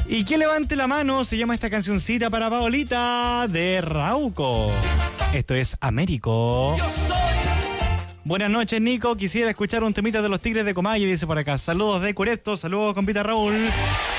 Y que levante la mano, se llama esta cancioncita para Paolita de Rauco. Esto es Américo. Buenas noches, Nico. Quisiera escuchar un temita de los Tigres de Comayo, dice por acá. Saludos de Cureto, saludos, compita Raúl.